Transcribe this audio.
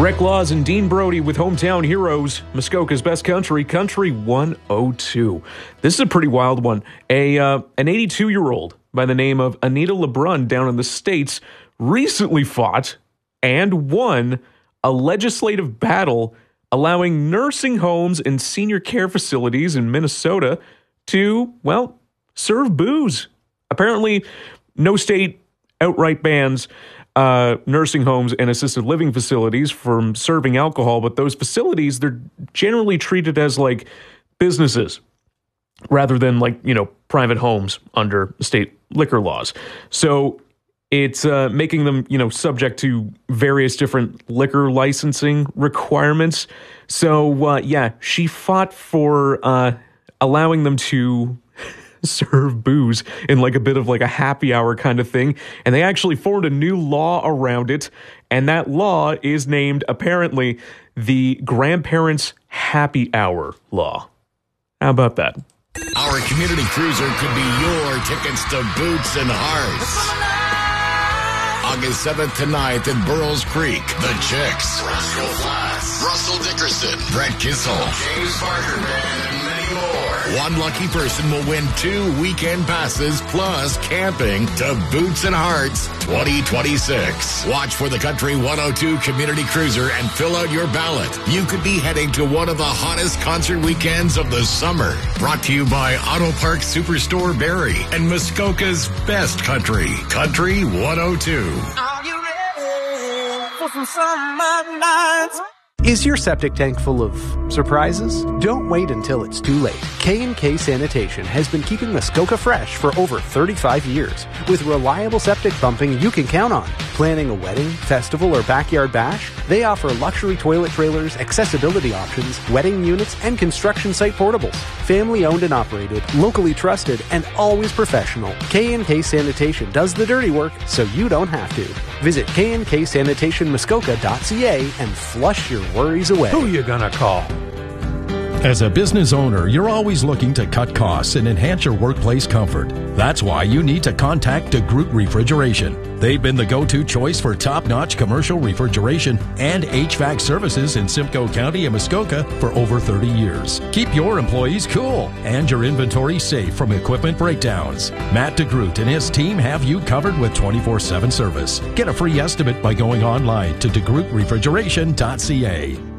Rick Laws and Dean Brody with Hometown Heroes, Muskoka's Best Country, Country 102. This is a pretty wild one. An 82-year-old by the name of Anita LeBrun down in the States recently fought and won a legislative battle allowing nursing homes and senior care facilities in Minnesota to, well, serve booze. Apparently, no state outright bans nursing homes and assisted living facilities from serving alcohol, but those facilities, they're generally treated as like businesses rather than like, private homes under state liquor laws. So it's making them, subject to various different liquor licensing requirements. So, she fought for allowing them to serve booze in like a bit of like a happy hour kind of thing. And they actually formed a new law around it. And that law is named, apparently, the Grandparents' Happy Hour Law. How about that? Our community cruiser could be your tickets to Boots and Hearts. August 7th to 9th in Burroughs Creek. The Chicks. Roscoe Flats. Russell Dickerson. Brett Kissel. James Barker Band and many more. One lucky person will win 2 weekend passes plus camping to Boots and Hearts 2026. Watch for the Country 102 Community Cruiser and fill out your ballot. You could be heading to one of the hottest concert weekends of the summer. Brought to you by Auto Park Superstore Barrie and Muskoka's Best Country, Country 102. Are you ready for some summer nights? Is your septic tank full of surprises? Don't wait until it's too late. K&K Sanitation has been keeping Muskoka fresh for over 35 years with reliable septic pumping you can count on. Planning a wedding, festival, or backyard bash? They offer luxury toilet trailers, accessibility options, wedding units, and construction site portables. Family owned and operated, locally trusted, and always professional. K&K Sanitation does the dirty work so you don't have to. Visit knksanitationmuskoka.ca and flush your worries away. Who you gonna call? As a business owner, you're always looking to cut costs and enhance your workplace comfort. That's why you need to contact DeGroot Refrigeration. They've been the go-to choice for top-notch commercial refrigeration and HVAC services in Simcoe County and Muskoka for over 30 years. Keep your employees cool and your inventory safe from equipment breakdowns. Matt DeGroot and his team have you covered with 24/7 service. Get a free estimate by going online to DeGrootRefrigeration.ca.